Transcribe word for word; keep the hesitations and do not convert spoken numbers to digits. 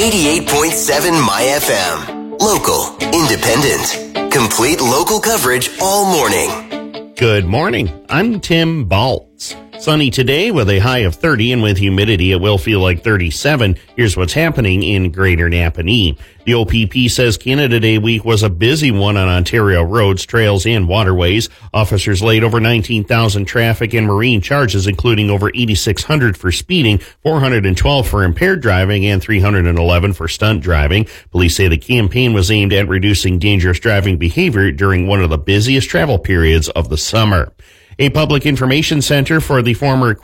eighty-eight point seven My F M. Local, independent, complete local coverage all morning. Good morning. I'm Tim Baltz. Sunny today with a high of thirty, and with humidity it will feel like thirty-seven. Here's what's happening in Greater Napanee. The O P P says Canada Day week was a busy one on Ontario roads, trails, and waterways. Officers laid over nineteen thousand traffic and marine charges, including over eighty-six hundred for speeding, four hundred twelve for impaired driving, and three hundred eleven for stunt driving. Police say the campaign was aimed at reducing dangerous driving behavior during one of the busiest travel periods of the summer. A public information center for the former